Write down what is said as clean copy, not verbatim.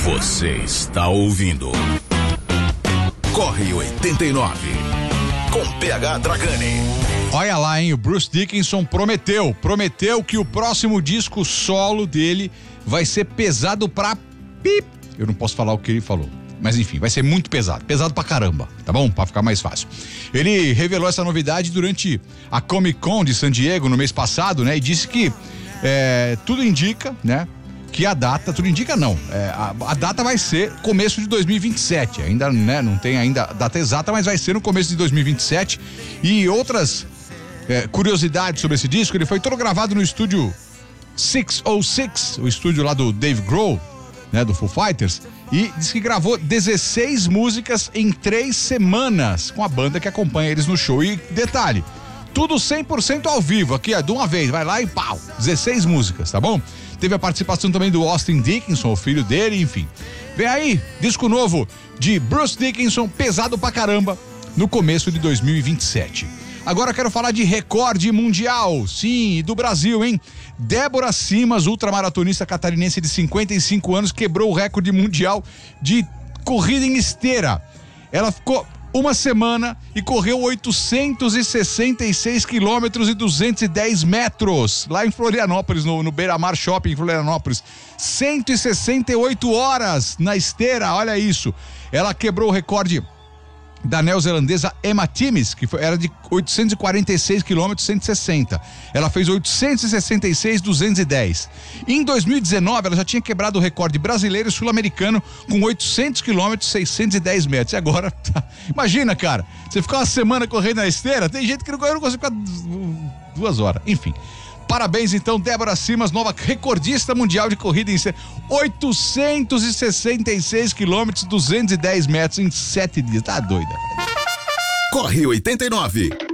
Você está ouvindo Corre 89 com PH Dragani. Olha lá, hein? O Bruce Dickinson prometeu que o próximo disco solo dele vai ser pesado pra pip. Eu não posso falar o que ele falou, mas enfim, vai ser muito pesado pra caramba, tá bom? Pra ficar mais fácil. Ele revelou essa novidade durante a Comic Con de San Diego no mês passado, né? E disse que tudo indica, né? Que a data, tudo indica não, a data vai ser começo de 2027, ainda, né, não tem ainda a data exata, mas vai ser no começo de 2027. E outras curiosidades sobre esse disco: ele foi todo gravado no estúdio 606, o estúdio lá do Dave Grohl, né, do Foo Fighters, e diz que gravou 16 músicas em 3 semanas com a banda que acompanha eles no show. E detalhe, tudo 100% ao vivo, aqui de uma vez, vai lá e pau, 16 músicas, tá bom? Teve a participação também do Austin Dickinson, o filho dele, enfim. Vem aí, disco novo de Bruce Dickinson, pesado pra caramba, no começo de 2027. Agora quero falar de recorde mundial, sim, e do Brasil, hein? Débora Simas, ultramaratonista catarinense de 55 anos, quebrou o recorde mundial de corrida em esteira. Ela ficou uma semana e correu 866 quilômetros e 210 metros, lá em Florianópolis, no Beira-Mar Shopping em Florianópolis. 168 horas na esteira, olha isso. Ela quebrou o recorde da neozelandesa Emma Timmis, que era de 846 quilômetros, 160. Ela fez 866, 210. Em 2019, ela já tinha quebrado o recorde brasileiro e sul-americano com 800 quilômetros, 610 metros. E agora, imagina, cara, você ficar uma semana correndo na esteira, tem gente que não consegue ficar 2 horas. Enfim. Parabéns, então, Débora Simas, nova recordista mundial de corrida em 866 quilômetros, 210 metros em 7 dias. Tá doida. Corre 89.